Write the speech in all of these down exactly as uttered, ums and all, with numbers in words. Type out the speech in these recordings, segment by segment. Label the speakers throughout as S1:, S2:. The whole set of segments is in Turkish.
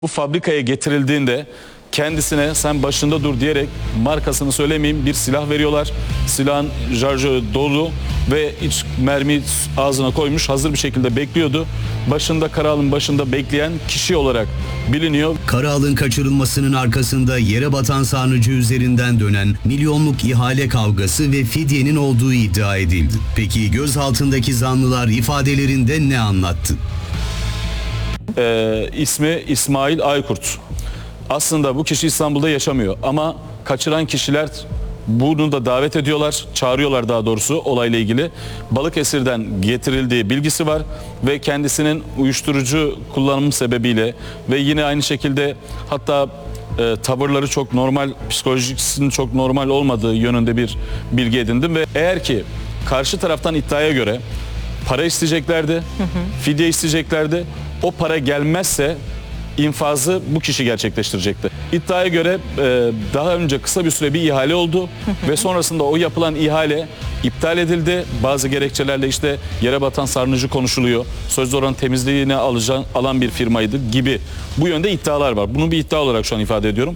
S1: Bu fabrikaya getirildiğinde kendisine sen başında dur diyerek, markasını söylemeyeyim, bir silah veriyorlar. Silahın şarjı dolu ve iç mermi ağzına koymuş, hazır bir şekilde bekliyordu. Başında, Karaağlı'nın başında bekleyen kişi olarak biliniyor.
S2: Karaağlı'nın kaçırılmasının arkasında yere batan sarnıcı üzerinden dönen milyonluk ihale kavgası ve fidyenin olduğu iddia edildi. Peki gözaltındaki zanlılar ifadelerinde ne anlattı?
S1: Ee, ismi İsmail Aykurt. Aslında bu kişi İstanbul'da yaşamıyor ama kaçıran kişiler bunu da davet ediyorlar, çağırıyorlar daha doğrusu olayla ilgili. Balıkesir'den getirildiği bilgisi var ve kendisinin uyuşturucu kullanımı sebebiyle ve yine aynı şekilde hatta e, tavırları çok normal, psikolojisinin çok normal olmadığı yönünde bir bilgi edindim ve eğer ki karşı taraftan iddiaya göre para isteyeceklerdi, hı hı. fidye isteyeceklerdi, o para gelmezse infazı bu kişi gerçekleştirecekti. İddiaya göre e, daha önce kısa bir süre bir ihale oldu ve sonrasında o yapılan ihale iptal edildi. Bazı gerekçelerle işte yere batan sarnıcı konuşuluyor. Sözlü oranın temizliğini alacağın, alan bir firmaydı gibi bu yönde iddialar var. Bunu bir iddia olarak şu an ifade ediyorum.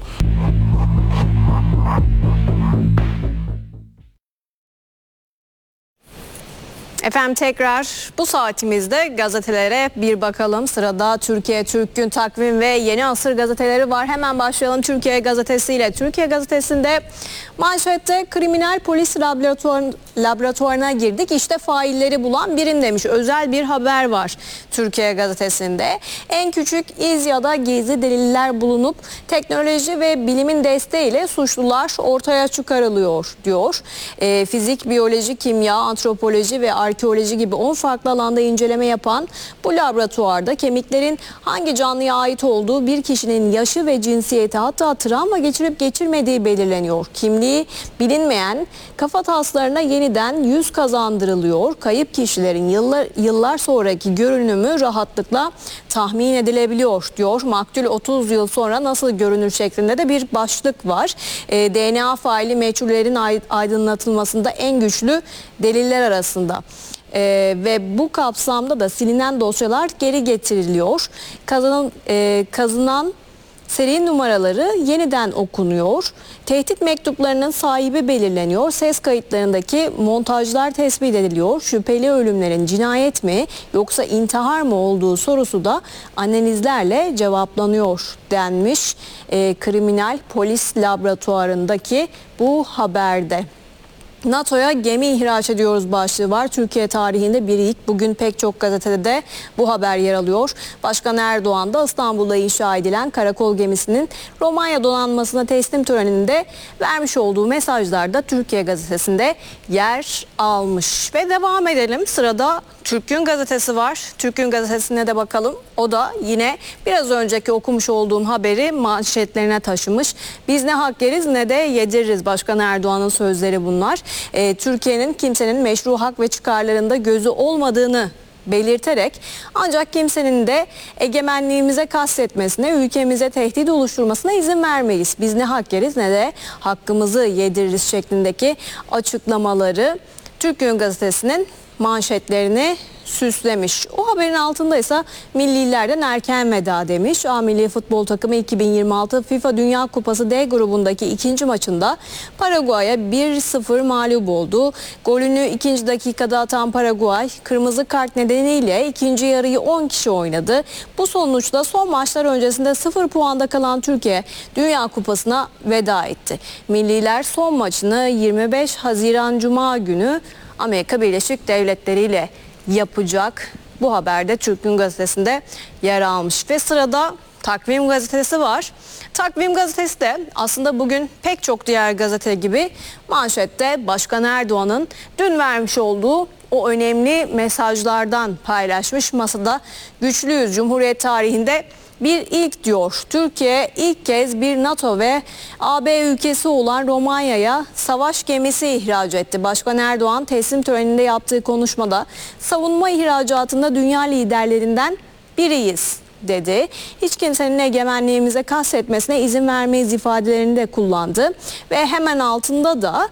S3: Efendim tekrar bu saatimizde gazetelere bir bakalım. Sırada Türkiye Türk Gün Takvim ve Yeni Asır gazeteleri var. Hemen başlayalım Türkiye Gazetesi ile. Türkiye Gazetesi'nde manşette kriminal polis laboratuvar, laboratuvarına girdik. İşte failleri bulan birim demiş. Özel bir haber var Türkiye Gazetesi'nde. En küçük iz ya da gizli deliller bulunup teknoloji ve bilimin desteğiyle suçlular ortaya çıkarılıyor diyor. E, fizik, biyoloji, kimya, antropoloji ve arkeoloji gibi on farklı alanda inceleme yapan bu laboratuvarda kemiklerin hangi canlıya ait olduğu, bir kişinin yaşı ve cinsiyeti, hatta travma geçirip geçirmediği belirleniyor. Kimliği bilinmeyen kafataslarına yeniden yüz kazandırılıyor. Kayıp kişilerin yıllar, yıllar sonraki görünümü rahatlıkla tahmin edilebiliyor diyor. Maktul otuz yıl sonra nasıl görünür şeklinde de bir başlık var. E, D N A faili meçhullerin aydınlatılmasında en güçlü deliller arasında. Ee, ve bu kapsamda da silinen dosyalar geri getiriliyor. Kazanın, e, kazınan seri numaraları yeniden okunuyor. Tehdit mektuplarının sahibi belirleniyor. Ses kayıtlarındaki montajlar tespit ediliyor. Şüpheli ölümlerin cinayet mi yoksa intihar mı olduğu sorusu da analizlerle cevaplanıyor denmiş. E, kriminal polis laboratuvarındaki bu haberde. NATO'ya gemi ihraç ediyoruz başlığı var. Türkiye tarihinde bir ilk. Bugün pek çok gazetede de bu haber yer alıyor. Başkan Erdoğan da İstanbul'da inşa edilen karakol gemisinin Romanya donanmasına teslim töreninde vermiş olduğu mesajlarda Türkiye gazetesinde yer almış. Ve devam edelim. Sırada Türk Gün gazetesi var. Türk Gün gazetesine de bakalım. O da yine biraz önceki okumuş olduğum haberi manşetlerine taşımış. Biz ne hak yeriz ne de yediririz. Başkan Erdoğan'ın sözleri bunlar. Ee, Türkiye'nin kimsenin meşru hak ve çıkarlarında gözü olmadığını belirterek ancak kimsenin de egemenliğimize kastetmesine, ülkemize tehdit oluşturmasına izin vermeyiz. Biz ne hak yeriz ne de hakkımızı yediririz şeklindeki açıklamaları Türk Gün gazetesinin manşetlerini süslemiş. O haberin altında ise millilerden erken veda demiş. A Milli Futbol Takımı iki bin yirmi altı FIFA Dünya Kupası D grubundaki ikinci maçında Paraguay'a bir sıfır mağlup oldu. Golünü ikinci dakikada atan Paraguay kırmızı kart nedeniyle ikinci yarıyı on kişi oynadı. Bu sonuçta son maçlar öncesinde sıfır puanda kalan Türkiye Dünya Kupası'na veda etti. Milliler son maçını yirmi beş Haziran Cuma günü Amerika Birleşik Devletleri ile yapacak. Bu haberde Türk Gün gazetesinde yer almış. Ve sırada Takvim gazetesi var. Takvim gazetesi de aslında bugün pek çok diğer gazete gibi manşette Başkan Erdoğan'ın dün vermiş olduğu o önemli mesajlardan paylaşmış. Masada güçlüyüz, Cumhuriyet tarihinde bir ilk diyor. Türkiye ilk kez bir NATO ve A B ülkesi olan Romanya'ya savaş gemisi ihraç etti. Başkan Erdoğan teslim töreninde yaptığı konuşmada savunma ihracatında dünya liderlerinden biriyiz dedi. Hiç kimsenin egemenliğimize kastetmesine izin vermeyiz ifadelerini de kullandı. Ve hemen altında da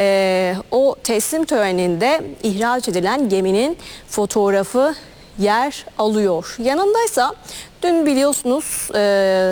S3: e, o teslim töreninde ihraç edilen geminin fotoğrafı yer alıyor. Yanındaysa Dün biliyorsunuz e,